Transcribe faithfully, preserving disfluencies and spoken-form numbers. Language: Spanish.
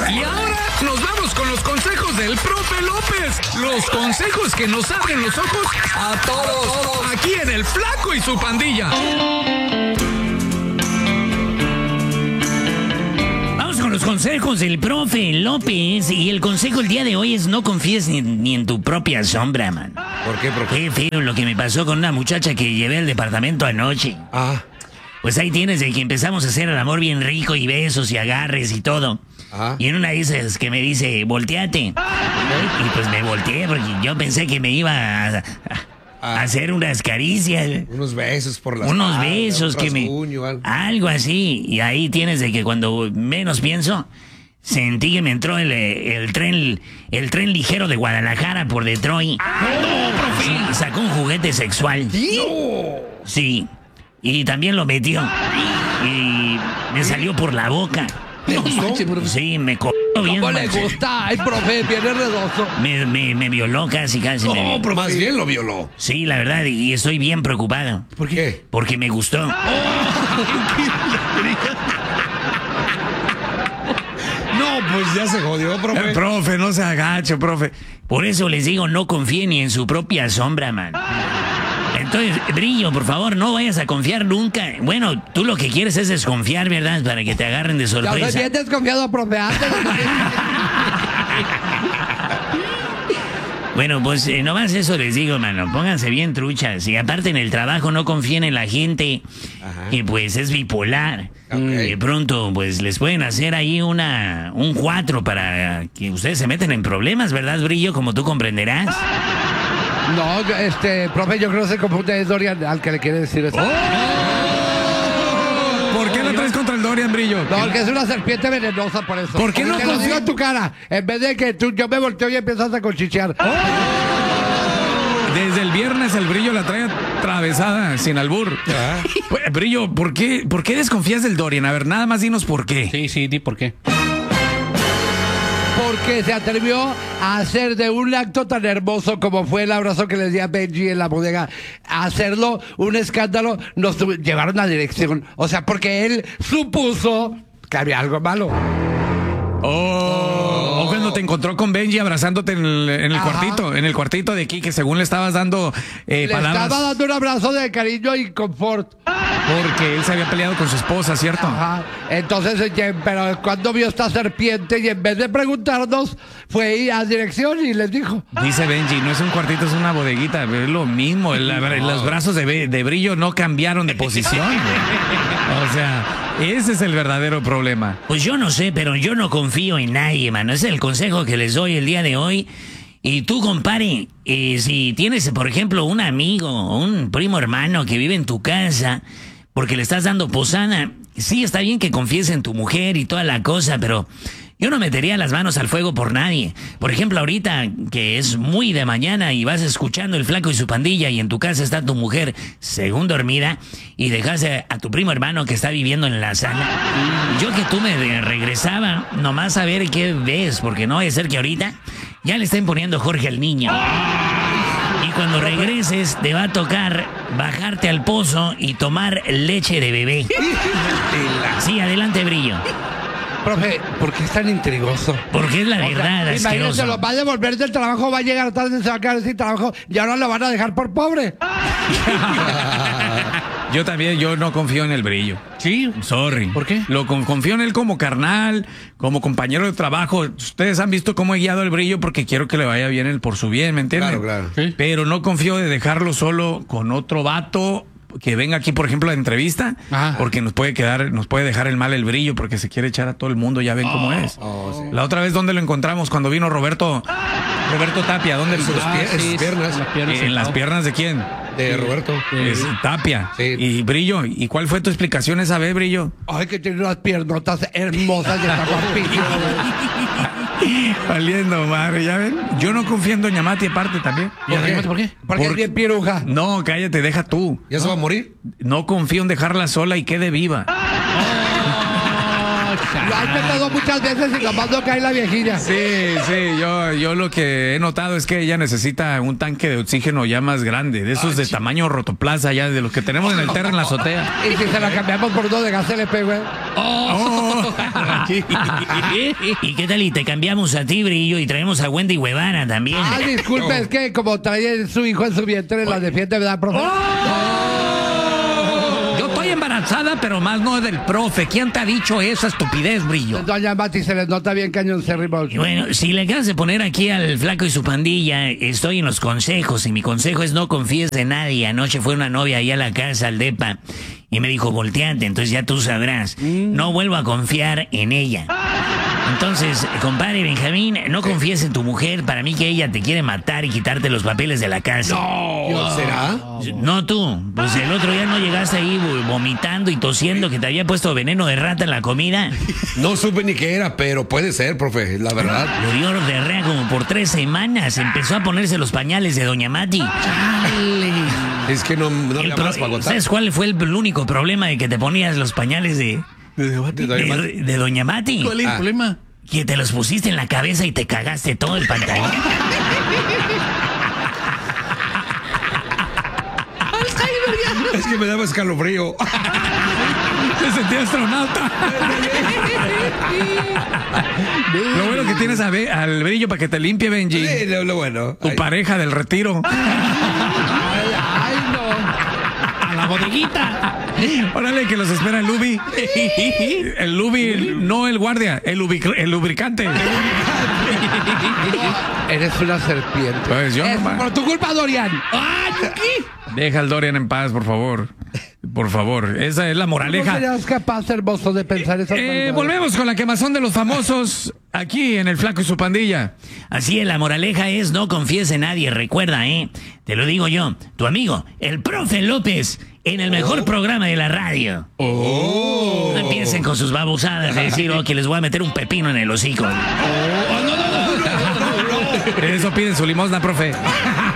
Y ahora nos vamos con los consejos del profe López. Los consejos que nos abren los ojos a todos. Aquí en El Flaco y su Pandilla. Vamos con los consejos del profe López. Y el consejo el día de hoy es no confíes ni, ni en tu propia sombra, man. ¿Por qué, profe? Qué feo lo que me pasó con una muchacha que llevé al departamento anoche. Ah. Pues ahí tienes de que empezamos a hacer el amor bien rico y besos y agarres y todo. Ah. Y en una de esas que me dice, volteate. Y pues me volteé porque yo pensé que me iba a, a, a hacer unas caricias. Unos besos por la Unos espalda, besos un que me... rasguño, algo. Algo así. Y ahí tienes de que cuando menos pienso, sentí que me entró el, el tren el tren ligero de Guadalajara por Detroit. Sí, sacó un juguete sexual. ¡No! Sí. Y también lo metió. Y me salió por la boca. ¿Le gustó? Sí, me co... bien. ¿Cómo le macho. gusta? Ay, profe, viene redoso. Me, me, me violó casi, casi. me No, violó. pero más bien lo violó. Sí, la verdad, y estoy bien preocupado. ¿Por qué? Porque me gustó. No, pues ya se jodió, profe. Eh, profe, no se agache, profe. Por eso les digo, no confíen ni en su propia sombra, man. Entonces, Brillo, por favor, no vayas a confiar nunca. Bueno, tú lo que quieres es desconfiar, ¿verdad? Para que te agarren de ya soy sorpresa. bien desconfiado, profe. Antes Bueno, pues eh, nomás eso les digo, mano. Pónganse bien truchas. Y aparte en el trabajo no confíen en la gente Ajá. que pues es bipolar. Ok. De pronto, pues les pueden hacer ahí una un cuatro para que ustedes se meten en problemas, ¿verdad, Brillo? Como tú comprenderás. No, yo, este, profe, yo creo que se confunde es Dorian al que le quiere decir eso. ¿Por qué la traes contra el Dorian, Brillo? No, que es una serpiente venenosa por eso. ¿Por qué no Te lo confí- digo en tu cara. En vez de que tú, yo me volteo y empiezas a conchichear. Desde el viernes el Brillo la trae atravesada, sin albur. Ah. Pues, Brillo, ¿por qué, ¿por qué desconfías del Dorian? A ver, nada más dinos por qué. Sí, sí, di por qué. Porque se atrevió a hacer de un acto tan hermoso como fue el abrazo que le di a Benji en la bodega, a hacerlo un escándalo, nos tu- llevaron a dirección. O sea, porque él supuso que había algo malo. Oh, o cuando te encontró con Benji abrazándote en el, en el Ajá. cuartito, en el cuartito de aquí, que según le estabas dando eh, Le palabras. estaba dando un abrazo de cariño y confort. Porque él se había peleado con su esposa, ¿cierto? Ajá. Entonces, eh, pero cuando vio esta serpiente y en vez de preguntarnos, fue ahí a dirección y les dijo. Dice Benji, no es un cuartito, es una bodeguita. Es lo mismo. el- Los brazos de, Be- de Brillo no cambiaron de posición. güey. O sea, ese es el verdadero problema. Pues yo no sé, pero yo no confío en nadie, mano. Ese es el consejo que les doy el día de hoy. Y tú, compadre, eh, si tienes, por ejemplo, un amigo o un primo hermano que vive en tu casa porque le estás dando posada, sí, está bien que confíes en tu mujer y toda la cosa, pero yo no metería las manos al fuego por nadie. Por ejemplo, ahorita que es muy de mañana y vas escuchando El Flaco y su Pandilla y en tu casa está tu mujer según dormida y dejas a tu primo hermano que está viviendo en la sala, yo que tú me de- regresaba nomás a ver qué ves, porque no vaya a ser que ahorita ya le estén poniendo Jorge al niño. Y cuando regreses te va a tocar bajarte al pozo y tomar leche de bebé. Sí, adelante, Brillo. Profe, ¿por qué es tan intrigoso? Porque es la verdad, Imagínense, asqueroso. lo va a devolver del trabajo, va a llegar tarde, se va a quedar sin trabajo y ahora lo van a dejar por pobre. Yo también, yo no confío en el Brillo. Sí. Sorry. ¿Por qué? Lo con- confío en él como carnal, como compañero de trabajo. Ustedes han visto cómo he guiado al Brillo porque quiero que le vaya bien él por su bien, ¿me entienden? Claro, claro. Sí. Pero no confío de dejarlo solo con otro vato que venga aquí, por ejemplo, a la entrevista, Ajá. porque nos puede quedar, nos puede dejar el mal el Brillo porque se quiere echar a todo el mundo, ya ven cómo es. Oh, sí. La otra vez, ¿dónde lo encontramos? Cuando vino Roberto, Roberto Tapia, ¿dónde lo sus Ah, pie- en sus piernas. las piernas. En las sentado. piernas de quién? De Roberto. Es Tapia. Sí. Y Brillo, ¿y cuál fue tu explicación esa vez, Brillo? Ay, que tiene unas piernotas hermosas y está guapísimo. Valiendo, madre, ¿ya ven? Yo no confío en Doña Mati aparte también. ¿Y arrímate por qué? Porque es Por- bien piruja. No, cállate, deja tú. ¿Ya se va a morir? No confío en dejarla sola y quede viva. Oh, Lo has metido muchas veces y nomás no cae la viejilla. Sí, sí, yo, yo lo que he notado es que ella necesita un tanque de oxígeno ya más grande, de esos de tamaño rotoplaza, ya de los que tenemos en el terra en la azotea. Y si se la cambiamos por uno de gas L P, güey. Oh. ¿Y qué tal y te cambiamos a ti, Brillo, y traemos a Wendy Guevara también? Ah, disculpe, es que como trae su hijo en su vientre, la defiende, ¿verdad, profe? Yo estoy embarazada, pero más no del profe. ¿Quién te ha dicho esa estupidez, Brillo? Doña Mati, se les nota bien cañón cerrimo. Y bueno, si le acabas de poner aquí al flaco y su pandilla, estoy en los consejos, y mi consejo es no confíes en nadie. Anoche fue una novia ahí a la casa, al depa, y me dijo, volteate, entonces ya tú sabrás. No vuelvo a confiar en ella. Entonces, compadre Benjamín, no confíes en tu mujer. Para mí que ella te quiere matar y quitarte los papeles de la casa. No, ¿será? No tú, pues el otro día no llegaste ahí vomitando y tosiendo que te había puesto veneno de rata en la comida. No supe ni qué era, pero puede ser, profe, la verdad. Le dio diarrea como por tres semanas. Empezó a ponerse los pañales de Doña Mati. Es que no, no El le pro- más para agotar. ¿Sabes cuál fue el, el único problema de que te ponías los pañales de, De Doña Mati. de, de Doña Mati? ¿Cuál es el Ah. problema? Que te los pusiste en la cabeza y te cagaste todo el pantalón. Es que me daba escalofrío. Se sentía astronauta. Lo bueno que tienes a Be- al Brillo para que te limpie, Benji. Sí, lo, lo bueno. Tu Ay. pareja del retiro. Ay, no. A la bodeguita. Órale, que los espera el Lubi. El Lubi, no el guardia, el, lubric- el lubricante. Eres una serpiente. Pues yo Es nomás. por tu culpa, Dorian. Deja al Dorian en paz, por favor. Por favor, esa es la ¿No moraleja. serías capaz, hermoso, de pensar esas Eh, maldades? volvemos con la quemazón de los famosos aquí en El Flaco y su pandilla. Así es, la moraleja es no confíes en nadie. Recuerda, ¿eh? Te lo digo yo, tu amigo, el profe López, en el mejor programa de la radio. Oh. No empiecen con sus babosadas de decir, oh, que les voy a meter un pepino en el hocico. Eso pide su limosna, profe.